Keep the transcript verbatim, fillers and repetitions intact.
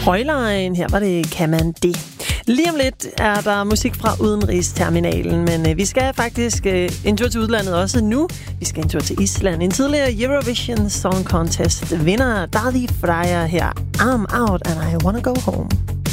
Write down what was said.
Højlejen, her var det Kan man det. Lige om lidt er der musik fra Udenrigsterminalen, men øh, vi skal faktisk øh, en tur til udlandet også nu. Vi skal en tur til Island. En tidligere Eurovision Song Contest vinder Daði Freyr her. I'm out and I wanna go home.